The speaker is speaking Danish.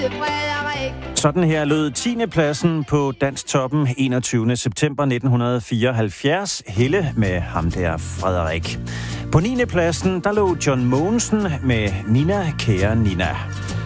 Sådan her lød 10. pladsen på Dansktoppen 21. september 1974. Helle med ham der Frederik. På 9. pladsen, der lå John Mogensen med Nina, kære Nina.